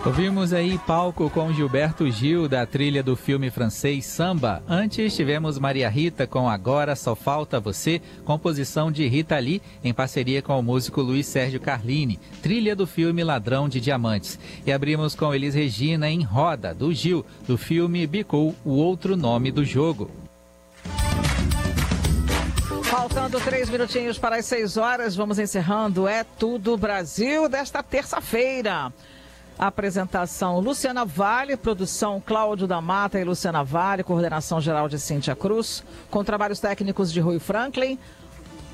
Ouvimos aí Palco com Gilberto Gil, da trilha do filme francês Samba. Antes tivemos Maria Rita com Agora Só Falta Você, composição de Rita Lee, em parceria com o músico Luiz Sérgio Carlini, trilha do filme Ladrão de Diamantes. E abrimos com Elis Regina em Roda, do Gil, do filme Bicou, o outro nome do jogo. Faltando 3 minutinhos para as 6 horas, vamos encerrando É Tudo Brasil desta terça-feira. Apresentação Luciana Vale, produção Cláudio da Mata e Luciana Vale, coordenação geral de Cíntia Cruz, com trabalhos técnicos de Rui Franklin.